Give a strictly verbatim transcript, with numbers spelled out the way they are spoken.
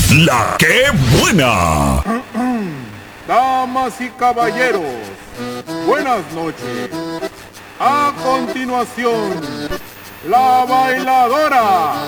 La que buena. Damas y caballeros, buenas noches. A continuación, la bailadora.